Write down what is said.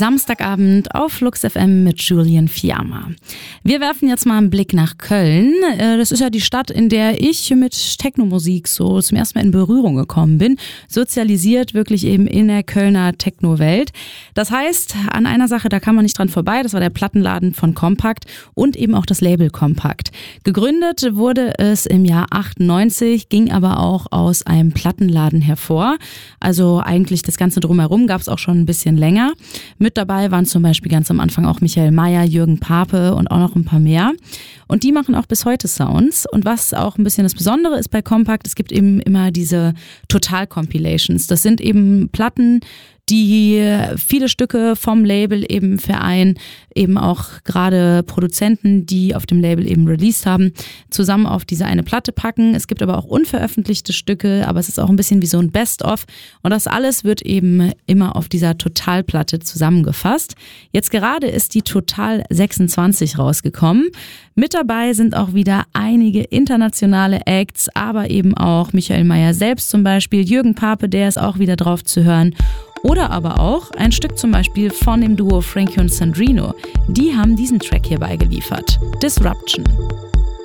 Samstagabend auf Flux FM mit Julian Fiamma. Wir werfen jetzt mal einen Blick nach Köln. Das ist ja die Stadt, in der ich mit Technomusik so zum ersten Mal in Berührung gekommen bin. Sozialisiert wirklich eben in der Kölner Techno-Welt. Das heißt, an einer Sache, da kann man nicht dran vorbei. Das war der Plattenladen von Kompakt und eben auch das Label Kompakt. Gegründet wurde es im Jahr 98, ging aber auch aus einem Plattenladen hervor. Also eigentlich das Ganze drumherum gab es auch schon ein bisschen länger. Mit dabei waren zum Beispiel ganz am Anfang auch Michael Mayer, Jürgen Pape und auch noch ein paar mehr. Und die machen auch bis heute Sounds. Und was auch ein bisschen das Besondere ist bei Kompakt, es gibt eben immer diese Total-Compilations. Das sind eben Platten, die viele Stücke vom Label eben vereinen, eben auch gerade Produzenten, die auf dem Label eben released haben, zusammen auf diese eine Platte packen. Es gibt aber auch unveröffentlichte Stücke, aber es ist auch ein bisschen wie so ein Best-of. Und das alles wird eben immer auf dieser Total-Platte zusammengefasst. Jetzt gerade ist die Total 26 rausgekommen. Mit dabei sind auch wieder einige internationale Acts, aber eben auch Michael Mayer selbst zum Beispiel, Jürgen Pape, der ist auch wieder drauf zu hören. Oder aber auch ein Stück zum Beispiel von dem Duo Frankie und Sandrino. Die haben diesen Track hier beigeliefert. Disruption.